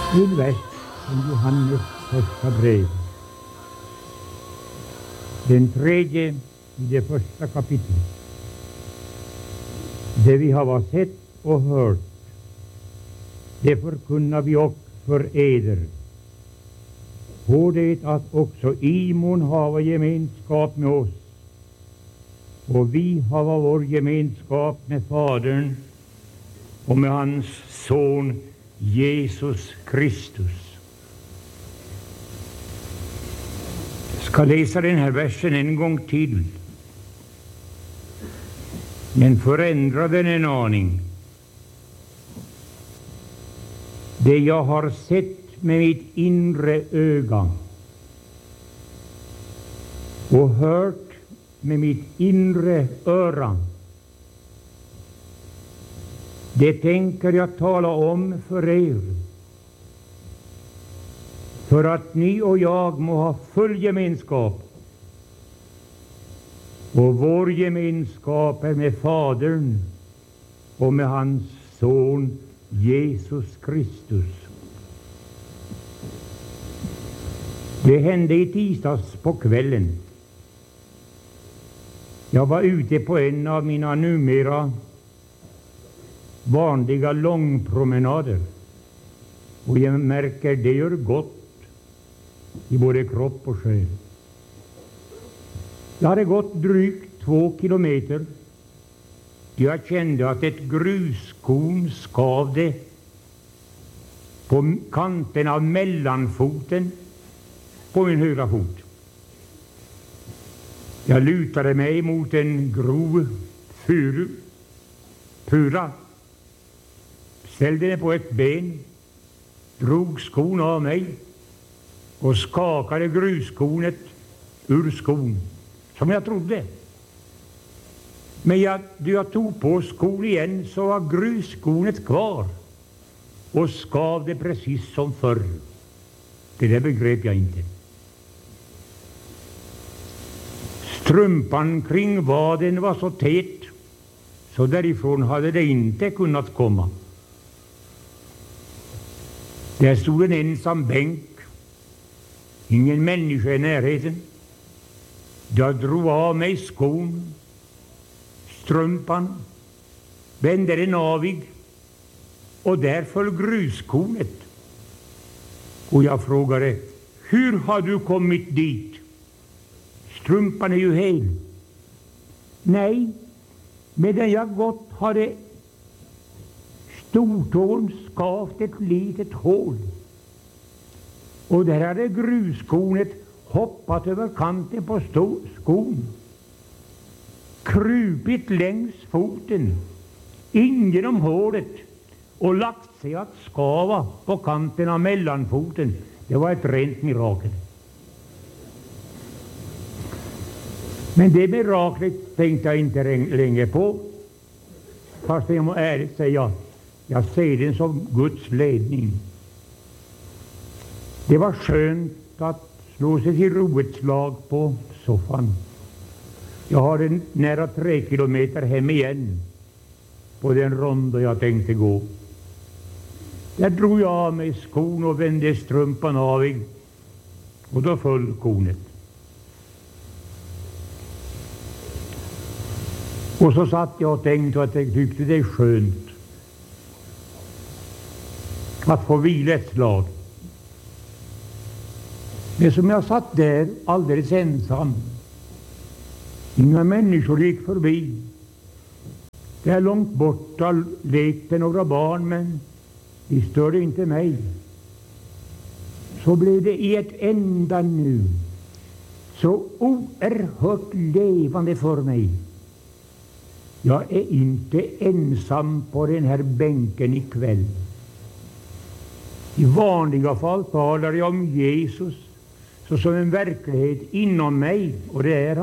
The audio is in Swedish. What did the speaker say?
En vers från Johannes första brev. Den tredje i det första kapitlet. Det vi har sett och hört, det förkunnar vi också för eder, på det att också imon hava gemenskap med oss, och vi hava vår gemenskap med Fadern och med hans son Jesus Kristus. Jag ska läsa den här versen en gång till. Den förändrade en aning. Det jag har sett med mitt inre öga och hört med mitt inre öra, det tänker jag tala om för er, för att ni och jag må ha full gemenskap. Och vår gemenskap är med Fadern och med hans son Jesus Kristus. Det hände i tisdags på kvällen. Jag var ute på en av mina numera vanliga långpromenader, och jag märker det gör gott i både kropp och själ. Jag hade gått drygt 2 kilometer. Jag kände att ett gruskorn skavde på kanten av mellanfoten på min högra fot. Jag lutade mig mot en grov fura, ställde mig på ett ben, drog skon av mig och skakade gruskornet ur skon, som jag trodde. Men då jag tog på skon igen, så var gruskornet kvar och skavde precis som förr. Det där begrep jag inte. Strumpan kring vaden var så tät, så därifrån hade det inte kunnat komma. Där stod en ensam bänk, ingen människa i närheten. Jag drog av mig skon, strumpan, vände den avig, och där föll gruskornet. Och jag frågade: hur har du kommit dit? Strumpan är ju hel. Nej, medan jag gått hade stortån skavt ett litet hål, och där hade gruskornet hoppat över kanten på skon, krupit längs foten in genom hålet och lagt sig att skava på kanten av mellanfoten. Det var ett rent mirakel. Men det miraklet tänkte jag inte länge på, fast jag må ärligt säga, jag ser den som Guds ledning. Det var skönt att slå sig till ro ett slag på soffan. Jag har en nära 3 kilometer hem igen på den rond jag tänkte gå. Där drog jag av mig skon och vände strumpan avig, och då föll kornet. Och så satt jag och tänkte att jag tyckte det är skönt att få vila ett slag. Men som jag satt där alldeles ensam, inga människor gick förbi. Där långt borta lekte några barn, men de störde inte mig. Så blev det i ett enda nu så oerhört levande för mig. Jag är inte ensam på den här bänken ikväll. I vanliga fall talar jag om Jesus såsom en verklighet inom mig, och det är han.